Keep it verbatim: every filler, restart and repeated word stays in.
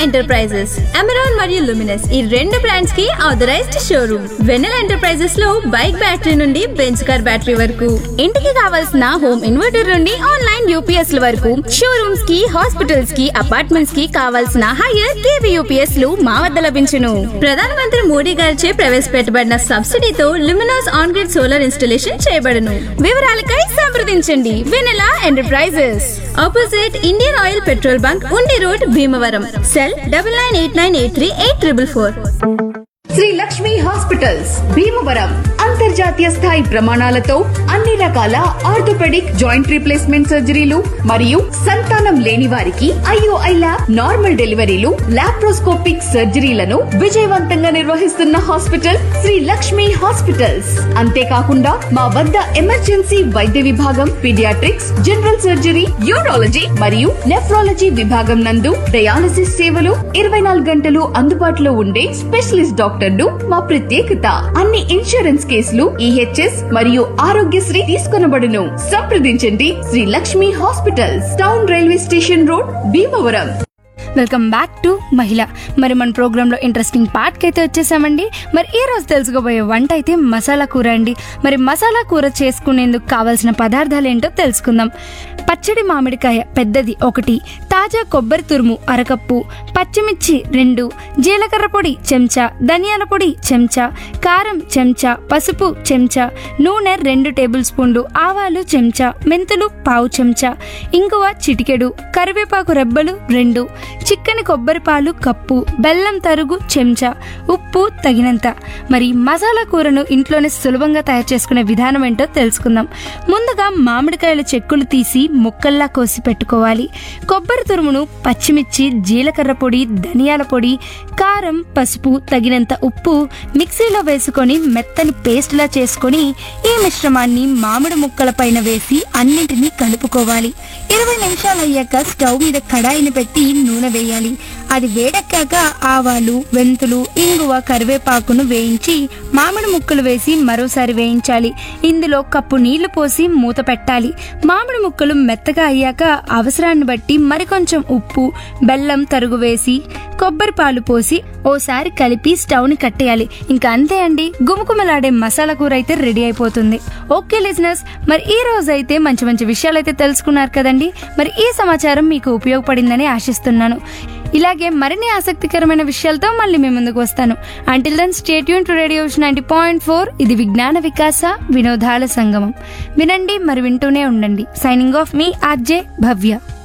Enterprises, Amaron మరియు Luminous ఈ రెండు బ్రాండ్స్ కి ఆథరైజ్డ్ షోరూమ్. వెన్నెల ఎంటర్ప్రైజెస్ లో బైక్ బ్యాటరీ నుండి బెంచ్ కార్ బ్యాటరీ వరకు, ఇంటికి కావాల్సిన హోమ్ ఇన్వర్టర్ నుండి ఆన్లైన్ యూపీఎస్ ల వరకు, షోరూమ్స్ కి, హాస్పిటల్స్ కి, అపార్ట్మెంట్స్ కి కావాల్సిన హైయర్ కేవీ యూపీఎస్ లు మా వద్ద లభించును. ప్రధానమంత్రి మోడీ గారిచే ప్రవేశపెట్టబడిన సబ్సిడీతో Luminous on grid solar installation చేయబడును. వివరాలకై సంప్రదించండి వెన్నెల enterprises, opposite Indian oil petrol bunk, ఉండి road, Bhimavaram. Cell double nine eight nine eight three eight triple four. Shri Lakshmi hospitals Bhimavaram అంతర్జాతీయ స్థాయి ప్రమాణాలతో అన్ని రకాల ఆర్థోపెడిక్, జాయింట్ రీప్లేస్మెంట్ సర్జరీలు మరియు సంతానం లేని వారికి ఐఓఐ ల్యాబ్, నార్మల్ డెలివరీలు, లాప్రోస్కోపిక్ సర్జరీలను విజయవంతంగా నిర్వహిస్తున్న హాస్పిటల్ శ్రీ లక్ష్మి హాస్పిటల్స్. అంతేకాకుండా మా వద్ద ఎమర్జెన్సీ వైద్య విభాగం, పీడియాట్రిక్స్, జనరల్ సర్జరీ, యూరాలజీ మరియు నెఫ్రాలజీ విభాగం నందు డయాలసిస్ సేవలు ఇరవై నాలుగు గంటలు అందుబాటులో ఉండే స్పెషలిస్ట్ డాక్టర్లు మా ప్రత్యేకత. అన్ని ఇన్సూరెన్స్ కేసులు ఈహెచ్ఎస్ మరియు ఆరోగ్యశ్రీ తీసుకొనబడును. సంప్రదించండి Shri Lakshmi hospitals, town railway station road, Bhimavaram. Welcome back to మహిళ. మరి మన ప్రోగ్రాంలో ఇంట్రెస్టింగ్ పార్ట్కి అయితే వచ్చేసామండి. మరి ఈ రోజు తెలుసుకోబోయే వంట అయితే మసాలా కూర అండి. మరి మసాలా కూర చేసుకునేందుకు కావాల్సిన పదార్థాలు ఏంటో తెలుసుకుందాం. పచ్చడి మామిడికాయ పెద్దది ఒకటి, తాజా కొబ్బరి తురుము అరకప్పు, పచ్చిమిర్చి రెండు, జీలకర్ర పొడి చెంచా, ధనియాల పొడి చెంచా, కారం చెంచా, పసుపు చెంచా, నూనె రెండు టేబుల్ స్పూన్లు, ఆవాలు చెంచా, మెంతులు పావు చెంచా, ఇంగువ చిటికెడు, కరివేపాకు రెబ్బలు రెండు, చిక్కని కొబ్బరి పాలు కప్పు, బెల్లం తరుగు చెంచా, ఉప్పు తగినంత. మరి మసాలా కూరను ఇంట్లోనే సులభంగా తయారు చేసుకునే విధానం ఏంటో తెలుసుకుందాం. ముందుగా మామిడికాయల చెక్కులు తీసి ముక్కల్లా కోసి పెట్టుకోవాలి. కొబ్బరి తురుమును, పచ్చిమిర్చి, జీలకర్ర పొడి, ధనియాల పొడి, కారం, పసుపు, తగినంత ఉప్పు మిక్సీలో వేసుకొని మెత్తని పేస్ట్ లా చేసుకొని ఈ మిశ్రమాన్ని మామిడి ముక్కల పైన వేసి అన్నింటినీ కలుపుకోవాలి. ఇరవై నిమిషాలు అయ్యాక స్టవ్ మీద కడాయిని పెట్టి నూనె వేయాలి. అది వేడెక్కాక ఆవాలు, మెంతులు, ఇంగువ, కరివేపాకును వేయించి మామిడి ముక్కలు వేసి మరోసారి వేయించాలి. ఇందులో కప్పు నీళ్లు పోసి మూత పెట్టాలి. మామిడి ముక్కలు మెత్తగా అయ్యాక అవసరాన్ని బట్టి మరికొంచెం ఉప్పు, బెల్లం తరుగు వేసి కొబ్బరి పాలు పోసి ఓసారి కలిపి స్టవ్ ని కట్టేయాలి. ఇంకా అంతే అండి, గుమకుమలాడే మసాలా కూర అయితే రెడీ అయిపోతుంది. ఓకే లిజనర్స్, మరి ఈ రోజు అయితే మంచి మంచి విషయాలు అయితే తెలుసుకున్నారు కదండి. మరి ఈ సమాచారం మీకు ఉపయోగపడిందని ఆశిస్తున్నాను. ఇలాగే మరిన్ని ఆసక్తికరమైన విషయాలతో మళ్ళీ మీ ముందుకు వస్తాను. Until then stay tune to radio ninety point four. ఇది విజ్ఞాన వికాస వినోదాల సంగమం. వినండి మరి వింటూనే ఉండండి. సైనింగ్ ఆఫ్ మీ ఆర్జే భవ్య.